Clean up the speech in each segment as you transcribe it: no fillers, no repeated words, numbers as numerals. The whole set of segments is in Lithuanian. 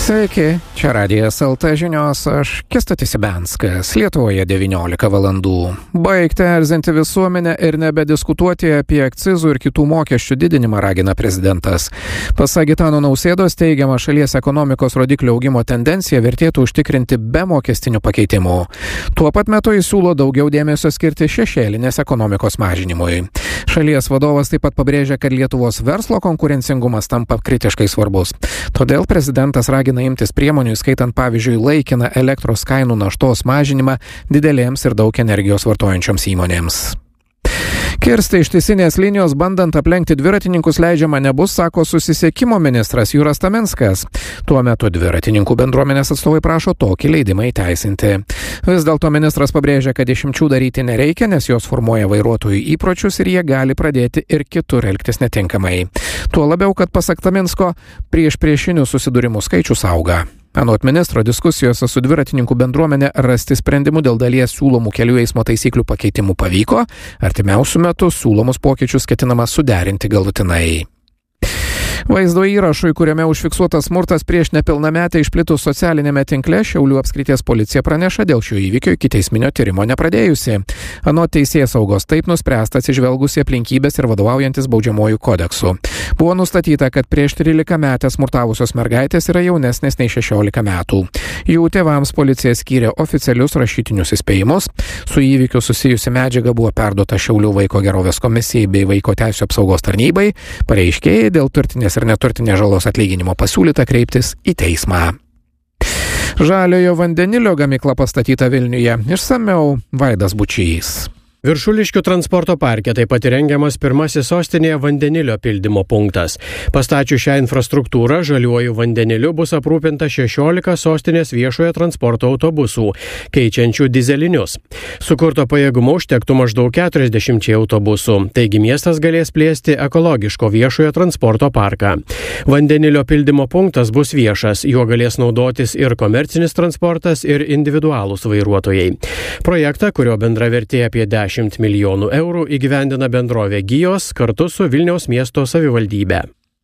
Sveiki, čia Radijas LT žinios, aš Kęstutis Ibenskas, Lietuvoje 19 valandų. Baigti erzinti visuomenę ir nebediskutuoti apie akcizų ir kitų mokesčių didinimą ragina prezidentas. Pasak Gitano Nausėdos teigiama šalies ekonomikos rodiklių augimo tendencija vertėtų užtikrinti be mokestinių pakeitimų. Tuo pat metu jis siūlo daugiau dėmesio skirti šešėlinės ekonomikos mažinimui. Šalies vadovas taip pat pabrėžia, kad Lietuvos verslo konkurencingumas tampa kritiškai svarbus. Todėl prezidentas ragina imtis priemonių, skaitant pavyzdžiui laikiną elektros kainų naštos mažinimą didelėms ir daug energijos vartojančioms įmonėms. Kirsti ištisinės linijos bandant aplenkti dviratininkus leidžiama nebus, sako susisiekimo ministras Jūras Taminskas. Tuo metu dviratininkų bendruomenės atstovai prašo tokį leidimą įteisinti. Vis dėlto ministras pabrėžia, kad išimčių daryti nereikia, nes jos formuoja vairuotojų įpročius ir jie gali pradėti ir kitur elgtis netinkamai. Tuo labiau, kad pasak Taminsko, priešinių susidūrimų skaičius auga. Anot ministro, diskusijose su dviratininkų bendruomenė rasti sprendimų dėl dalies siūlomų kelių eismo taisyklių pakeitimų pavyko, artimiausių metų siūlomus pokyčius ketinama suderinti galutinai. Vaizdo įrašui, kuriame užfiksuotas smurtas prieš nepilnametę išplitus socialinėme tinkle, Šiaulių apskrities policija praneša dėl šio įvykio ikiteisminio tyrimo nepradėjusi. Anot teisėsaugos taip nuspręsta atsižvelgusi aplinkybės ir vadovaujantis baudžiamuoju kodeksu. Buvo nustatyta, kad prieš 13-metę smurtavusios mergaitės yra jaunesnės nei 16 metų. Jų tėvams policija skyrė oficialius rašytinius įspėjimus. Su įvykiu susijusi medžiaga buvo perduota Šiaulių vaiko gerovės komisijai bei vaiko teisių apsaugos tarnybai. Pareiškėjai dėl turtinės ir neturtinės žalos atlyginimo pasiūlyta kreiptis į teismą. Žaliojo vandenilio gamykla pastatyta Vilniuje. Išsamiau Vaidas Bučys. Viršuliškių transporto parke taip pat įrengiamas pirmasis sostinėje vandenilio pildymo punktas. Pastačius šią infrastruktūrą, žaliuoju vandeniliu bus aprūpinta 16 sostinės viešojo transporto autobusų, keičiančių dizelinius. Sukurto pajėgumo užtektų maždaug 40 autobusų, taigi miestas galės plėsti ekologiško viešojo transporto parką. Vandenilio pildymo punktas bus viešas, juo galės naudotis ir komercinis transportas, ir individualūs vairuotojai. Projektą, kurio bendra vertė apie 10 milijonų eurų, įgyvendina bendrovė Gijos kartu su Vilniaus miesto savivaldybe.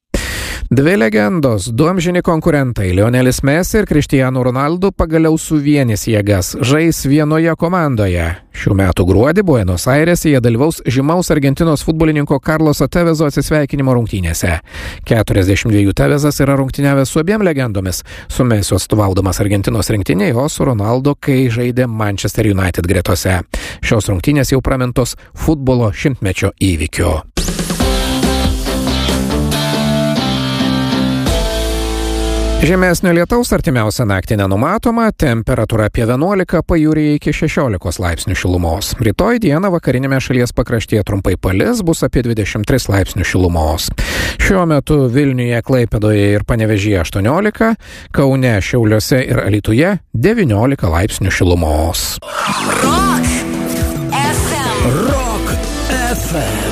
Dvi legendos, du amžini konkurentai Lionelis Messi ir Cristiano Ronaldo pagaliau suvienys jėgas, žais vienoje komandoje. Šių metų gruodį Buenos Airėse jie dalyvaus žymaus Argentinos futbolininko Carloso Tevezo atsisveikinimo rungtynėse. 42 Tevezas yra rungtyniavęs su abiem legendomis, su Messiu atstovaudamas Argentinos rinktinei, o su Ronaldo, kai žaidė Manchester United gretose. Šios rungtynės jau pramintos futbolo šimtmečio įvykiu. Žemesnio lietaus artimiausią naktį nenumatoma, temperatūra apie 11, pajūryje iki 16 laipsnių šilumos. Rytoj dieną vakarinėme šalies pakraštyje trumpai palis, bus apie 23 laipsnių šilumos. Šiuo metu Vilniuje, Klaipėdoje ir Panevėžyje 18, Kaune, Šiauliuose ir Alytuje 19 laipsnių šilumos. Rock FM. Rock FM.